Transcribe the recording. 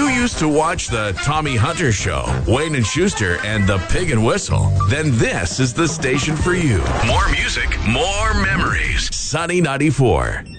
you used to watch the Tommy Hunter Show, Wayne and Schuster, and the Pig and Whistle, then this is the station for you. More music, more memories. Sunny 94.